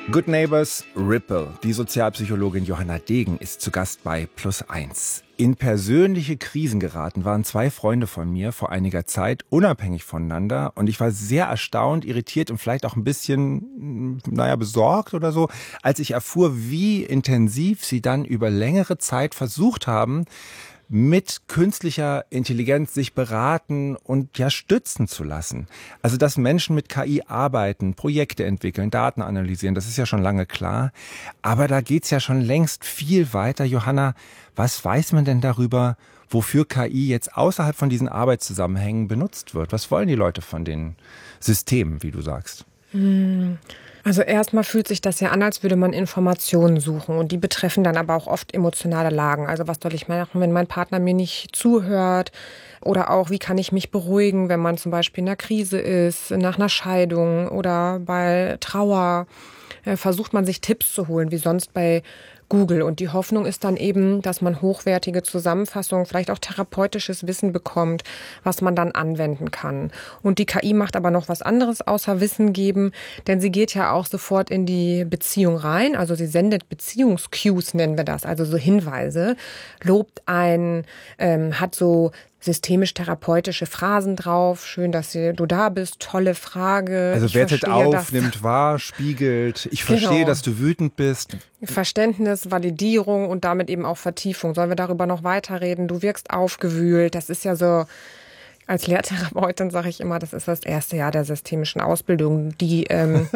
Good Neighbors Ripple. Die Sozialpsychologin Johanna Degen ist zu Gast bei Plus1. In persönliche Krisen geraten waren zwei Freunde von mir vor einiger Zeit, unabhängig voneinander. Und ich war sehr erstaunt, irritiert und vielleicht auch ein bisschen, besorgt oder so, als ich erfuhr, wie intensiv sie dann über längere Zeit versucht haben, mit künstlicher Intelligenz sich beraten und stützen zu lassen. Also, dass Menschen mit KI arbeiten, Projekte entwickeln, Daten analysieren, das ist ja schon lange klar. Aber da geht's ja schon längst viel weiter. Johanna, was weiß man denn darüber, wofür KI jetzt außerhalb von diesen Arbeitszusammenhängen benutzt wird? Was wollen die Leute von den Systemen, wie du sagst? Also erstmal fühlt sich das ja an, als würde man Informationen suchen und die betreffen dann aber auch oft emotionale Lagen. Also was soll ich machen, wenn mein Partner mir nicht zuhört? Oder auch, wie kann ich mich beruhigen, wenn man zum Beispiel in einer Krise ist, nach einer Scheidung oder bei Trauer? Versucht man sich Tipps zu holen, wie sonst bei Google. Und die Hoffnung ist dann eben, dass man hochwertige Zusammenfassungen, vielleicht auch therapeutisches Wissen bekommt, was man dann anwenden kann. Und die KI macht aber noch was anderes außer Wissen geben, denn sie geht ja auch sofort in die Beziehung rein. Also sie sendet Beziehungscues, nennen wir das, also so Hinweise, lobt einen, hat so systemisch-therapeutische Phrasen drauf. Schön, dass du da bist. Tolle Frage. Also wertet auf, nimmt wahr, spiegelt. Ich verstehe, dass du wütend bist. Verständnis, Validierung und damit eben auch Vertiefung. Sollen wir darüber noch weiterreden? Du wirkst aufgewühlt. Das ist ja so, als Lehrtherapeutin sage ich immer, das ist das erste Jahr der systemischen Ausbildung. Die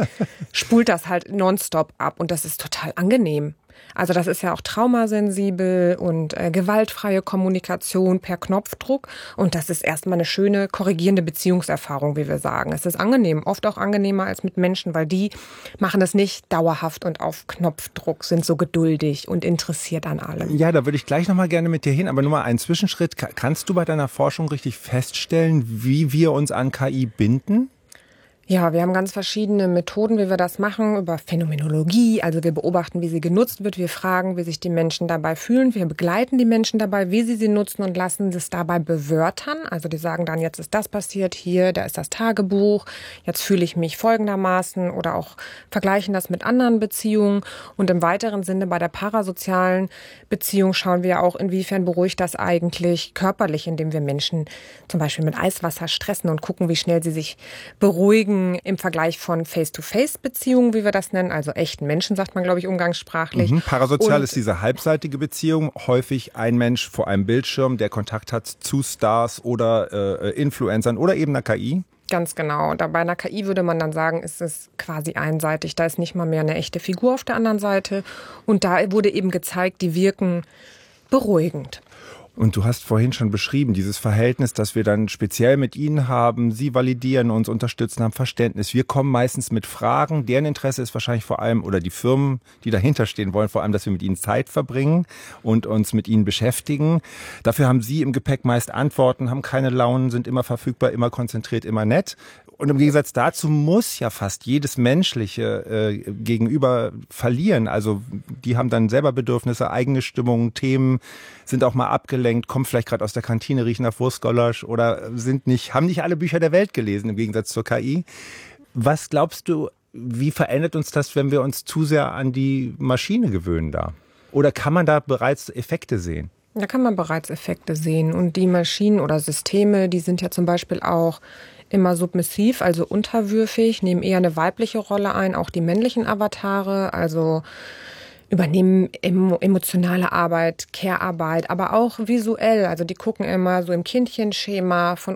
spult das halt nonstop ab und das ist total angenehm. Also das ist ja auch traumasensibel und gewaltfreie Kommunikation per Knopfdruck. Und das ist erstmal eine schöne, korrigierende Beziehungserfahrung, wie wir sagen. Es ist angenehm, oft auch angenehmer als mit Menschen, weil die machen das nicht dauerhaft und auf Knopfdruck, sind so geduldig und interessiert an allem. Ja, da würde ich gleich nochmal gerne mit dir hin. Aber nur mal einen Zwischenschritt. Kannst du bei deiner Forschung richtig feststellen, wie wir uns an KI binden? Ja, wir haben ganz verschiedene Methoden, wie wir das machen, über Phänomenologie. Also wir beobachten, wie sie genutzt wird. Wir fragen, wie sich die Menschen dabei fühlen. Wir begleiten die Menschen dabei, wie sie nutzen und lassen es dabei bewörtern. Also die sagen dann, jetzt ist das passiert hier, da ist das Tagebuch. Jetzt fühle ich mich folgendermaßen oder auch vergleichen das mit anderen Beziehungen. Und im weiteren Sinne bei der parasozialen Beziehung schauen wir auch, inwiefern beruhigt das eigentlich körperlich, indem wir Menschen zum Beispiel mit Eiswasser stressen und gucken, wie schnell sie sich beruhigen im Vergleich von Face-to-Face-Beziehungen, wie wir das nennen, also echten Menschen, sagt man, glaube ich, umgangssprachlich. Parasozial ist diese halbseitige Beziehung, häufig ein Mensch vor einem Bildschirm, der Kontakt hat zu Stars oder Influencern oder eben einer KI. Ganz genau. Da bei einer KI würde man dann sagen, ist es quasi einseitig. Da ist nicht mal mehr eine echte Figur auf der anderen Seite. Und da wurde eben gezeigt, die wirken beruhigend. Und du hast vorhin schon beschrieben, dieses Verhältnis, das wir dann speziell mit ihnen haben. Sie validieren uns, unterstützen, haben Verständnis. Wir kommen meistens mit Fragen. Deren Interesse ist wahrscheinlich vor allem, oder die Firmen, die dahinter stehen, wollen vor allem, dass wir mit ihnen Zeit verbringen und uns mit ihnen beschäftigen. Dafür haben sie im Gepäck meist Antworten, haben keine Launen, sind immer verfügbar, immer konzentriert, immer nett. Und im Gegensatz dazu muss ja fast jedes menschliche Gegenüber verlieren. Also die haben dann selber Bedürfnisse, eigene Stimmungen, Themen, sind auch mal abgelenkt, kommen vielleicht gerade aus der Kantine, riechen nach Wurstgulasch oder haben nicht alle Bücher der Welt gelesen im Gegensatz zur KI. Was glaubst du, wie verändert uns das, wenn wir uns zu sehr an die Maschine gewöhnen da? Oder kann man da bereits Effekte sehen? Da kann man bereits Effekte sehen. Und die Maschinen oder Systeme, die sind ja zum Beispiel auch immer submissiv, also unterwürfig, nehmen eher eine weibliche Rolle ein, auch die männlichen Avatare, also übernehmen emotionale Arbeit, Care-Arbeit, aber auch visuell. Also die gucken immer so im Kindchenschema von